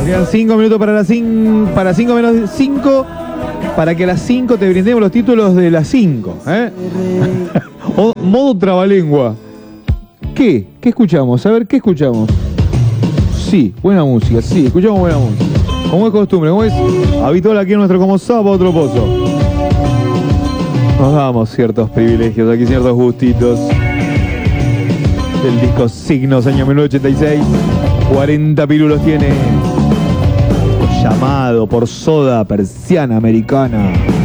quedan 5 minutos para 5 menos 5, para que a las 5 te brindemos los títulos de las 5. Modo trabalengua. ¿Qué escuchamos? A ver, ¿qué escuchamos? Sí, buena música, sí, escuchamos buena música. Como es costumbre, como es habitual aquí en nuestro Como Sapo Otro Pozo. Nos damos ciertos privilegios, aquí ciertos gustitos. El disco Signos, año 1986. 40 pirulos tiene. Llamado por Soda Persiana Americana.